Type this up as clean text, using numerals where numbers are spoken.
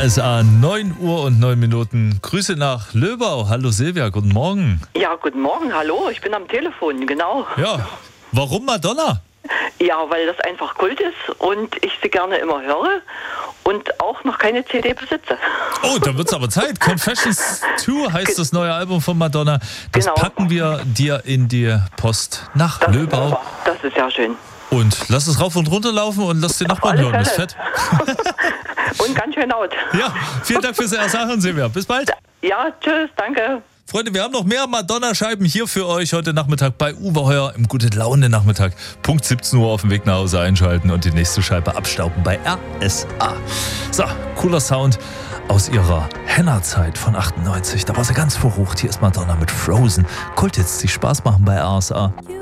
RSA 9 Uhr und 9 Minuten. Grüße nach Löbau. Hallo Silvia, guten Morgen. Ja, guten Morgen, hallo, ich bin am Telefon, genau. Ja, warum Madonna? Ja, weil das einfach Kult ist und ich sie gerne immer höre und auch noch keine CD besitze. Oh, da wird's aber Zeit. Confessions 2 heißt das neue Album von Madonna. Das Genau. packen wir dir in die Post nach Löbau. Das ist ja schön. Und lass es rauf und runter laufen und lass die Nachbarn alle hören. Das ist Fälle. fett. Und ganz schön laut. Ja, vielen Dank fürs RSA hören, Silvia. Bis bald. Ja, tschüss, danke. Freunde, wir haben noch mehr Madonna-Scheiben hier für euch heute Nachmittag bei Uwe Heuer im Gute-Laune-Nachmittag. Punkt 17 Uhr auf dem Weg nach Hause einschalten und die nächste Scheibe abstauben bei RSA. So, cooler Sound aus ihrer Henna-Zeit von 98. Da war sie ganz verrucht. Hier ist Madonna mit Frozen. Kult jetzt, die Spaß machen bei RSA.